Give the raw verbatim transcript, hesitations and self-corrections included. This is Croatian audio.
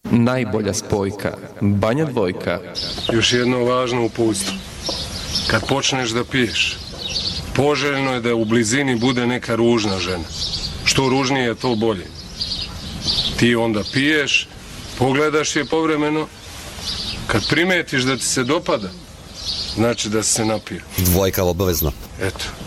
Najbolja spojka. Banja Dvojka. Još jedno važno uputstvo. Kad počneš da piješ, poželjno je da u blizini bude neka ružna žena. Što ružnije je, to bolje. Ti onda piješ, pogledaš je povremeno, kad primetiš da ti se dopada, znači da si se napio. Dvojka obavezno. Eto.